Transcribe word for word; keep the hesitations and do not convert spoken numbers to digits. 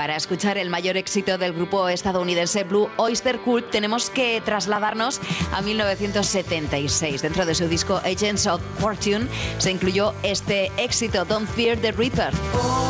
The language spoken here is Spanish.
Para escuchar el mayor éxito del grupo estadounidense Blue Oyster Cult tenemos que trasladarnos a mil novecientos setenta y seis. Dentro de su disco Agents of Fortune se incluyó este éxito, Don't Fear the Reaper.